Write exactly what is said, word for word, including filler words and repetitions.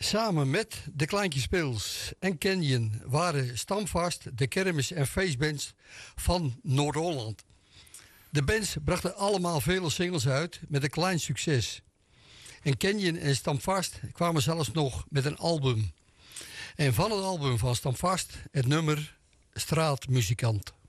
Samen met de Kleintjes Pils en Canyon waren Stamvast de kermis- en feestbands van Noord-Holland. De bands brachten allemaal vele singles uit met een klein succes. En Canyon en Stamvast kwamen zelfs nog met een album. En van het album van Stamvast het nummer Straatmuzikant.